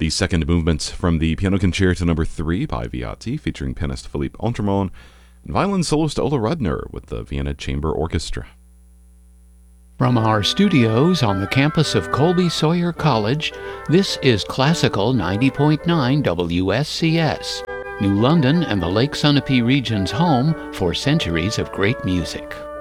The second movement from the Piano Concerto No. 3 by Viotti, featuring pianist Philippe Entremont, and violin soloist Ola Rudner with the Vienna Chamber Orchestra. From our studios on the campus of Colby Sawyer College, this is Classical 90.9 WSCS, New London and the Lake Sunapee region's home for centuries of great music.